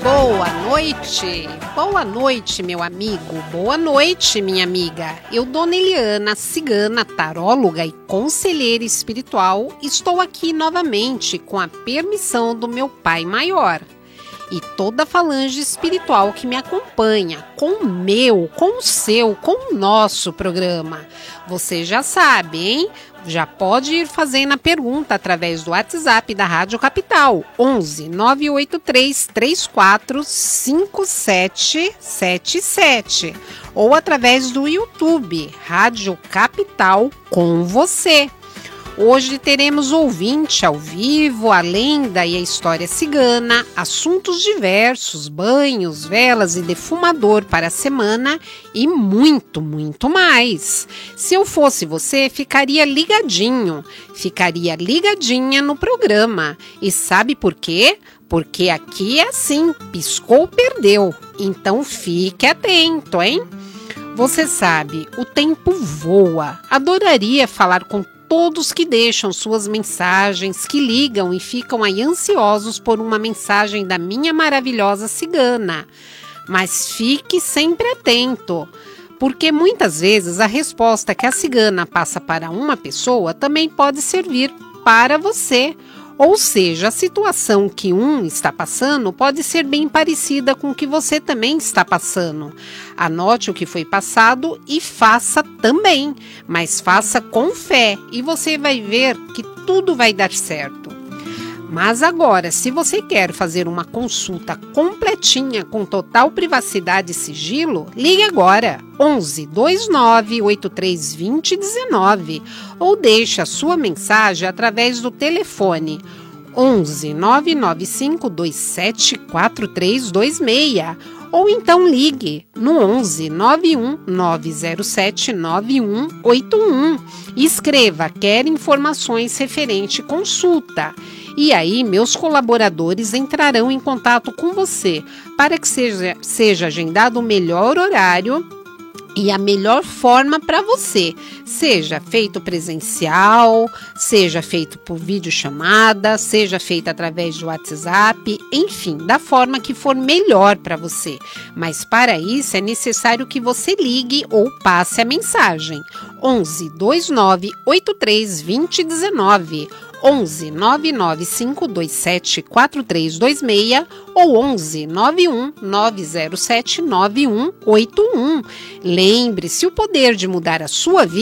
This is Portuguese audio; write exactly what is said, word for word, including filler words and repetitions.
Boa noite, boa noite, meu amigo, boa noite, minha amiga. Eu, Dona Eliana, cigana, taróloga e conselheira espiritual, estou aqui novamente com a permissão do meu Pai Maior e toda a falange espiritual que me acompanha, com o meu, com o seu, com o nosso programa. Você já sabe, hein? Já pode ir fazendo a pergunta através do WhatsApp da Rádio Capital, onze nove oito três três quatro cinco sete sete sete, ou através do YouTube, Rádio Capital com você. Hoje teremos ouvinte ao vivo, a lenda e a história cigana, assuntos diversos, banhos, velas e defumador para a semana e muito, muito mais. Se eu fosse você, ficaria ligadinho, ficaria ligadinha no programa. E sabe por quê? Porque aqui é assim, piscou, perdeu. Então fique atento, hein? Você sabe, o tempo voa. Adoraria falar com todos que deixam suas mensagens, que ligam e ficam aí ansiosos por uma mensagem da minha maravilhosa cigana. Mas fique sempre atento, porque muitas vezes a resposta que a cigana passa para uma pessoa também pode servir para você. Ou seja, a situação que um está passando pode ser bem parecida com o que você também está passando. Anote o que foi passado e faça também, mas faça com fé e você vai ver que tudo vai dar certo. Mas agora, se você quer fazer uma consulta completinha com total privacidade e sigilo, ligue agora, onze dois nove oito três dois zero um nove, ou deixe a sua mensagem através do telefone onze nove nove cinco dois sete quatro três dois seis, ou então ligue no onze nove um nove zero sete nove um oito um e escreva "Quer informações referente consulta". E aí, meus colaboradores entrarão em contato com você para que seja, seja agendado o melhor horário e a melhor forma para você, seja feito presencial, seja feito por videochamada, seja feito através do WhatsApp, enfim, da forma que for melhor para você. Mas para isso é necessário que você ligue ou passe a mensagem. onze dois nove oito três dois zero um nove, onze nove nove cinco dois sete quatro três dois seis ou onze nove um nove zero sete nove um oito um. Lembre-se, o poder de mudar a sua vida